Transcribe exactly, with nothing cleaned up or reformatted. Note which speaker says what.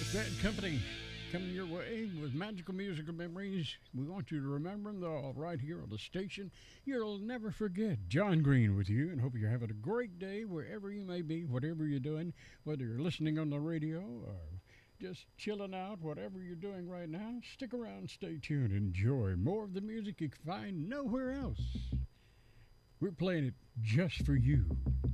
Speaker 1: Bad Company coming your way with magical musical memories. We want you to remember them. They're all right here on the station. You'll never forget John Green with you, and hope you're having a great day wherever you may be, whatever you're doing, whether you're listening on the radio or just chilling out, whatever you're doing right now. Stick around, stay tuned, enjoy more of the music you can find nowhere else. We're playing it just for you.